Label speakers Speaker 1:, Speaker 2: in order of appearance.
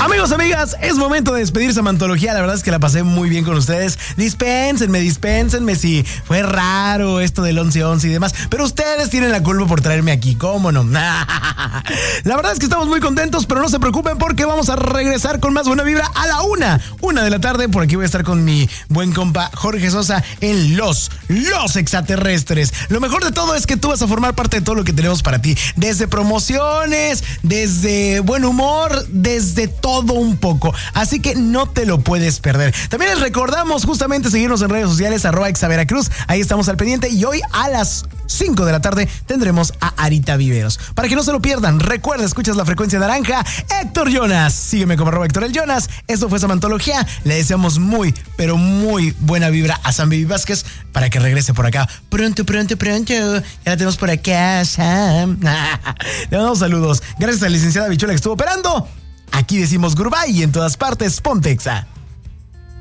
Speaker 1: Amigos, amigas, es momento de despedirse, Samantología. La verdad es que la pasé muy bien con ustedes. Dispénsenme si fue raro esto del 11-11 y demás, pero ustedes tienen la culpa por traerme aquí, ¿cómo no? La verdad es que estamos muy contentos, pero no se preocupen porque vamos a regresar con más buena vibra a la 1 de la tarde. Por aquí voy a estar con mi buen compa Jorge Sosa en Los Extraterrestres. Lo mejor de todo es que tú vas a formar parte de todo lo que tenemos para ti, desde promociones, desde buen humor, desde todo un poco, así que no te lo puedes perder. También les recordamos justamente seguirnos en redes sociales @exaveracruz, ahí estamos al pendiente, y hoy a las 5 de la tarde tendremos a Arita Viveros. Para que no se lo pierdan, recuerda, escuchas la frecuencia naranja. Héctor Jonas, sígueme como @Héctor el Jonas. Esto fue Samantología. Le deseamos muy, pero muy buena vibra a Sam Baby Vázquez para que regrese por acá pronto. Ya la tenemos por acá, Sam. Le mandamos saludos. Gracias a la licenciada Bichola que estuvo operando. Aquí decimos goodbye y en todas partes ponte Exa.